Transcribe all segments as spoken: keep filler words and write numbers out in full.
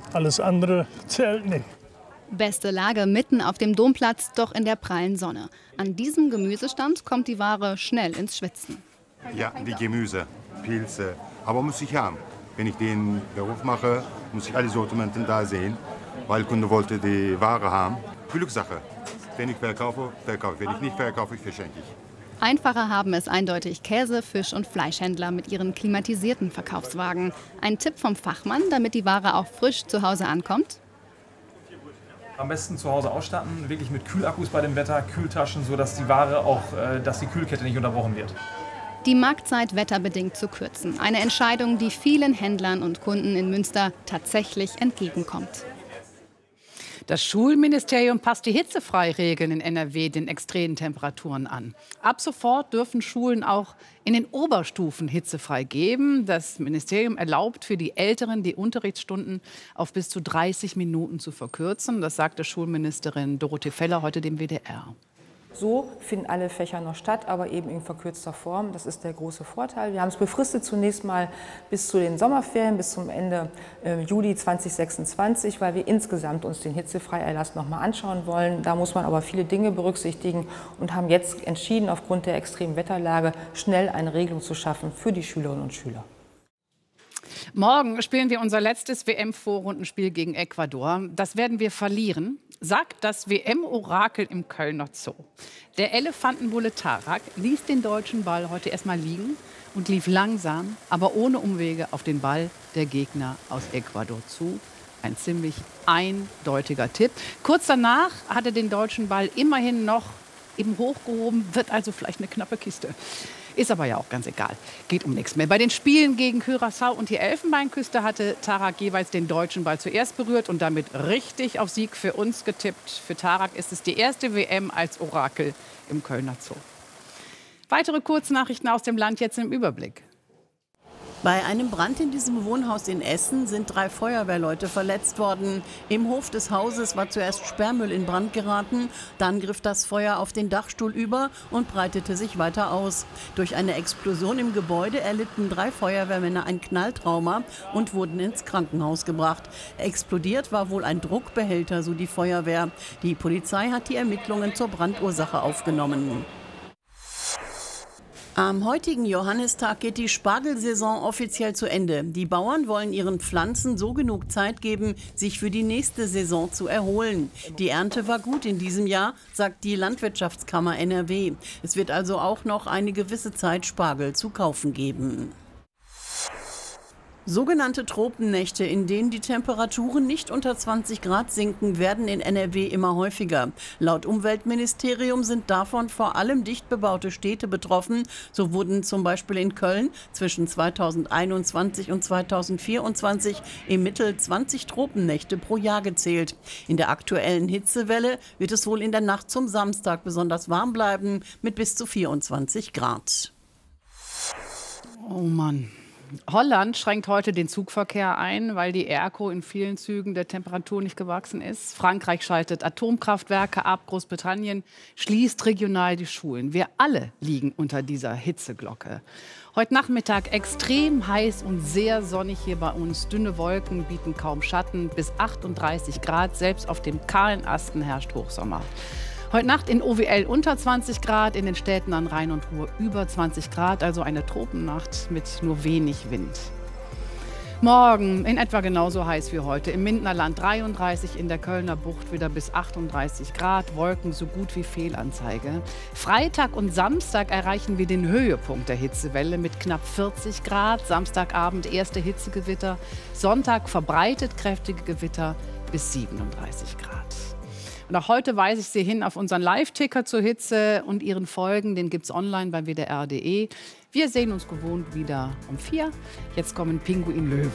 Alles andere zählt nicht. Beste Lage mitten auf dem Domplatz, doch in der prallen Sonne. An diesem Gemüsestand kommt die Ware schnell ins Schwitzen. Ja, die Gemüse, Pilze, aber muss ich haben. Wenn ich den Beruf mache, muss ich alle Sortimenten da sehen, weil der Kunde wollte die Ware haben. Glückssache. Wenn ich verkaufe, verkaufe. Wenn ich nicht verkaufe, verschenke ich. Einfacher haben es eindeutig Käse-, Fisch- und Fleischhändler mit ihren klimatisierten Verkaufswagen. Ein Tipp vom Fachmann, damit die Ware auch frisch zu Hause ankommt? Am besten zu Hause ausstatten, wirklich mit Kühlakkus bei dem Wetter, Kühltaschen, sodass die Ware auch, äh, dass die Kühlkette nicht unterbrochen wird. Die Marktzeit wetterbedingt zu kürzen. Eine Entscheidung, die vielen Händlern und Kunden in Münster tatsächlich entgegenkommt. Das Schulministerium passt die Hitzefreiregeln in N R W den extremen Temperaturen an. Ab sofort dürfen Schulen auch in den Oberstufen hitzefrei geben. Das Ministerium erlaubt für die Älteren, die Unterrichtsstunden auf bis zu dreißig Minuten zu verkürzen. Das sagte Schulministerin Dorothee Feller heute dem W D R. So finden alle Fächer noch statt, aber eben in verkürzter Form. Das ist der große Vorteil. Wir haben es befristet zunächst mal bis zu den Sommerferien, bis zum Ende äh, Juli zweitausendsechsundzwanzig, weil wir insgesamt uns den Hitzefreierlass noch mal anschauen wollen. Da muss man aber viele Dinge berücksichtigen und haben jetzt entschieden, aufgrund der extremen Wetterlage schnell eine Regelung zu schaffen für die Schülerinnen und Schüler. Morgen spielen wir unser letztes W M-Vorrundenspiel gegen Ecuador. Das werden wir verlieren, sagt das W M-Orakel im Kölner Zoo. Der Elefantenbulle Tarak ließ den deutschen Ball heute erstmal liegen und lief langsam, aber ohne Umwege auf den Ball der Gegner aus Ecuador zu. Ein ziemlich eindeutiger Tipp. Kurz danach hat er den deutschen Ball immerhin noch eben hochgehoben, wird also vielleicht eine knappe Kiste. Ist aber ja auch ganz egal. Geht um nichts mehr. Bei den Spielen gegen Curaçao und die Elfenbeinküste hatte Tarak jeweils den deutschen Ball zuerst berührt und damit richtig auf Sieg für uns getippt. Für Tarak ist es die erste W M als Orakel im Kölner Zoo. Weitere Kurznachrichten aus dem Land jetzt im Überblick. Bei einem Brand in diesem Wohnhaus in Essen sind drei Feuerwehrleute verletzt worden. Im Hof des Hauses war zuerst Sperrmüll in Brand geraten. Dann griff das Feuer auf den Dachstuhl über und breitete sich weiter aus. Durch eine Explosion im Gebäude erlitten drei Feuerwehrmänner ein Knalltrauma und wurden ins Krankenhaus gebracht. Explodiert war wohl ein Druckbehälter, so die Feuerwehr. Die Polizei hat die Ermittlungen zur Brandursache aufgenommen. Am heutigen Johannistag geht die Spargelsaison offiziell zu Ende. Die Bauern wollen ihren Pflanzen so genug Zeit geben, sich für die nächste Saison zu erholen. Die Ernte war gut in diesem Jahr, sagt die Landwirtschaftskammer N R W. Es wird also auch noch eine gewisse Zeit Spargel zu kaufen geben. Sogenannte Tropennächte, in denen die Temperaturen nicht unter zwanzig Grad sinken, werden in N R W immer häufiger. Laut Umweltministerium sind davon vor allem dicht bebaute Städte betroffen. So wurden zum Beispiel in Köln zwischen zweitausendeinundzwanzig und zweitausendvierundzwanzig im Mittel zwanzig Tropennächte pro Jahr gezählt. In der aktuellen Hitzewelle wird es wohl in der Nacht zum Samstag besonders warm bleiben mit bis zu vierundzwanzig Grad. Oh Mann. Holland schränkt heute den Zugverkehr ein, weil die Airco in vielen Zügen der Temperatur nicht gewachsen ist. Frankreich schaltet Atomkraftwerke ab, Großbritannien schließt regional die Schulen. Wir alle liegen unter dieser Hitzeglocke. Heute Nachmittag extrem heiß und sehr sonnig hier bei uns. Dünne Wolken bieten kaum Schatten, bis achtunddreißig Grad. Selbst auf dem kahlen Asten herrscht Hochsommer. Heute Nacht in O W L unter zwanzig Grad, in den Städten an Rhein und Ruhr über zwanzig Grad, also eine Tropennacht mit nur wenig Wind. Morgen in etwa genauso heiß wie heute. Im Mindnerland dreiunddreißig, in der Kölner Bucht wieder bis achtunddreißig Grad, Wolken so gut wie Fehlanzeige. Freitag und Samstag erreichen wir den Höhepunkt der Hitzewelle mit knapp vierzig Grad. Samstagabend erste Hitzegewitter, Sonntag verbreitet kräftige Gewitter bis siebenunddreißig Grad. Und auch heute weise ich Sie hin auf unseren Live-Ticker zur Hitze und ihren Folgen. Den gibt es online bei W D R punkt de. Wir sehen uns gewohnt wieder um vier. Jetzt kommen Pinguin Löwe.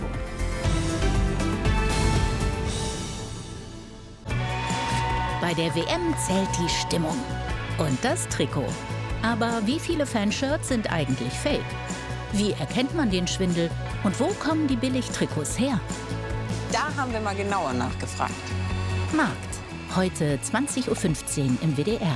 Bei der W M zählt die Stimmung und das Trikot. Aber wie viele Fanshirts sind eigentlich fake? Wie erkennt man den Schwindel? Und wo kommen die Billigtrikots her? Da haben wir mal genauer nachgefragt. Markt. Heute zwanzig Uhr fünfzehn im W D R.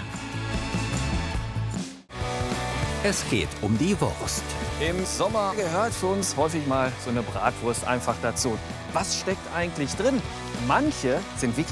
Es geht um die Wurst. Im Sommer gehört für uns häufig mal so eine Bratwurst einfach dazu. Was steckt eigentlich drin? Manche sind wirklich